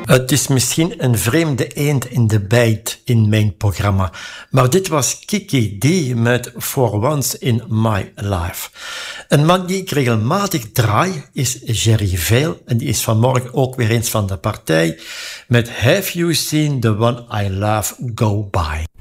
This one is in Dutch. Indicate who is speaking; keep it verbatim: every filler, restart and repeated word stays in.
Speaker 1: Het is misschien een vreemde eend in de bijt in mijn programma, maar dit was Kiki D met For Once in My Life. Een man die ik regelmatig draai is Jerry Veil en die is vanmorgen ook weer eens van de partij met Have You Seen the One I Love Go By.